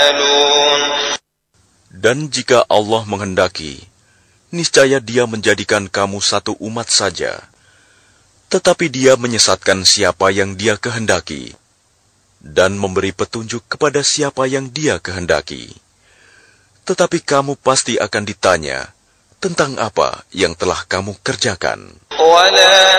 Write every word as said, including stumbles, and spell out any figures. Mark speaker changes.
Speaker 1: Dan jika Allah menghendaki, niscaya Dia menjadikan kamu satu umat saja. Tetapi Dia menyesatkan siapa yang Dia kehendaki, dan memberi petunjuk kepada siapa yang Dia kehendaki. Tetapi kamu pasti akan ditanya tentang apa yang telah kamu kerjakan.
Speaker 2: ولا